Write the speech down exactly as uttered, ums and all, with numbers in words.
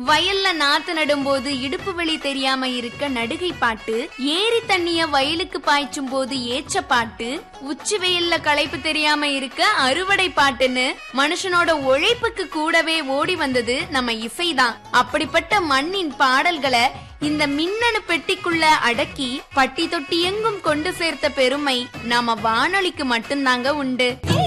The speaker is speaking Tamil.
வயல்ல நாத்து நடும் போது இடுப்பு வலி தெரியாம இருக்க நடுகை பாட்டு, ஏரி தண்ணிய வயலுக்கு பாய்ச்சும் போது ஏச்ச பாட்டு, உச்சி வெயில்ல களைப்பு தெரியாம இருக்க அறுவடை பாட்டுன்னு மனுஷனோட உழைப்புக்கு கூடவே ஓடி வந்தது நம்ம இசைதான். அப்படிப்பட்ட மண்ணின் பாடல்களை இந்த மின்னணு பெட்டிக்குள்ள அடக்கி பட்டி தொட்டி எங்கும் கொண்டு சேர்த்த பெருமை நாம வானொலிக்கு மட்டும்தாங்க உண்டு.